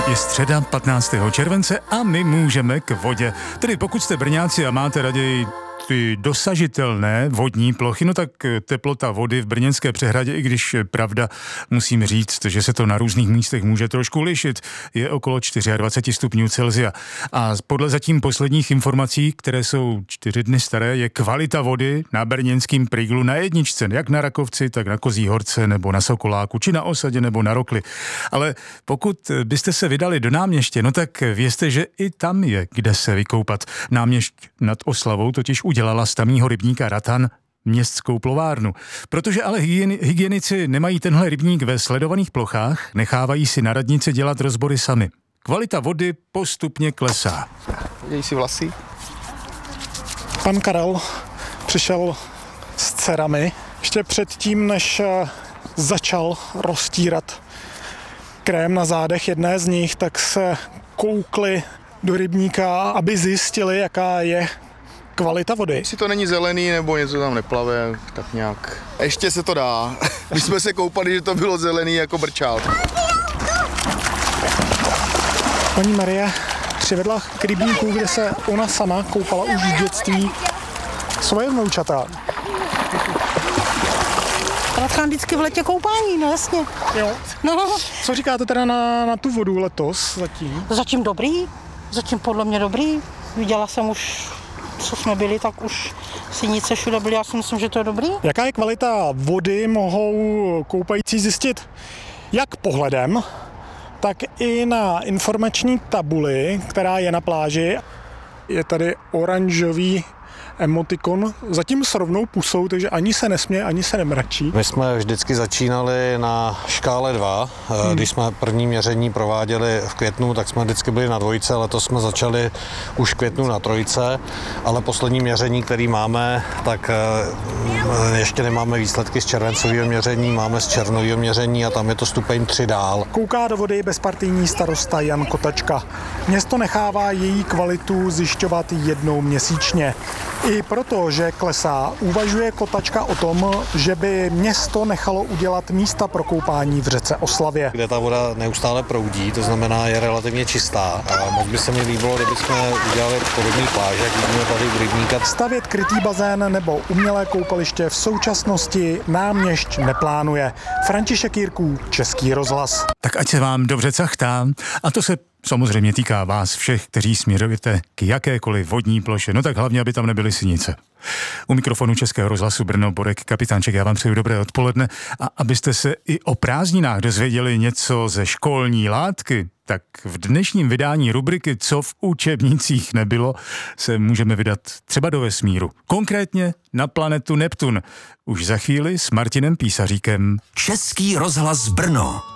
Je středa 15. července a my můžeme k vodě. Tedy pokud jste Brňáci a máte raději ty dosažitelné vodní plochy, no tak teplota vody v brněnské přehradě, i když pravda, musím říct, že se to na různých místech může trošku lišit, je okolo 24 stupňů Celsia. A podle zatím posledních informací, které jsou 4 dny staré, je kvalita vody na brněnském Prýglu na jedničce, jak na Rakovci, tak na Kozí Horce, nebo na Sokoláku, či na Osadě, nebo na Rokli. Ale pokud byste se vydali do Náměště, no tak vězte, že i tam je kde se vykoupat. Náměšť nad Oslavou totiž udělala z tamního rybníka Ratan městskou plovárnu. Protože ale hygienici nemají tenhle rybník ve sledovaných plochách, nechávají si na radnici dělat rozbory sami. Kvalita vody postupně klesá. Děj si vlasy. Pan Karel přišel s dcerami ještě předtím, než začal roztírat krém na zádech jedné z nich, tak se koukli do rybníka, aby zjistili, jaká je kvalita vody. Jestli to není zelený nebo něco tam neplave, tak nějak. Ještě se to dá. My jsme se koupali, že to bylo zelený jako brčál. Paní Marie přivedla k rybníku, kde se ona sama koupala už v dětství svoje vnoučata. Radchám vždycky v letě koupání, no jasně. Jo. No. Co říkáte teda na tu vodu letos zatím? Zatím dobrý, zatím podle mě dobrý. Viděla jsem už, co jsme byli, tak už sinice všude byly, já si myslím, že to je dobrý. Jaká je kvalita vody, mohou koupající zjistit jak pohledem, tak i na informační tabuli, která je na pláži. Je tady oranžový emotikon, zatím s rovnou pusou, takže ani se nesměje, ani se nemračí. My jsme vždycky začínali na škále 2. Když jsme první měření prováděli v květnu, tak jsme vždycky byli na 2, letos jsme začali už v květnu na 3, ale poslední měření, který máme, tak ještě nemáme výsledky z červencového měření, máme z červnového měření a tam je to stupeň 3 dál. Kouká do vody bezpartijní starosta Jan Kotačka. Město nechává její kvalitu zjišťovat jednou měsíčně. I proto, že klesá, uvažuje Kotačka o tom, že by město nechalo udělat místa pro koupání v řece Oslavě. Kde ta voda neustále proudí, to znamená je relativně čistá. A moc by se mi líbilo, kdybychom udělali podobný pláž, jak vidíme tady u rybníka. Stavět krytý bazén nebo umělé koupaliště v současnosti Náměšť neplánuje. František Jirků, Český rozhlas. Tak ať se vám dobře cachtá. A to se samozřejmě týká vás všech, kteří směřujete k jakékoliv vodní ploše. No tak hlavně, aby tam nebyly sinice. U mikrofonu Českého rozhlasu Brno Borek Kapitánček, já vám přeju dobré odpoledne a abyste se i o prázdninách dozvěděli něco ze školní látky, tak v dnešním vydání rubriky Co v učebnicích nebylo se můžeme vydat třeba do vesmíru. Konkrétně na planetu Neptun. Už za chvíli s Martinem Písaříkem. Český rozhlas Brno.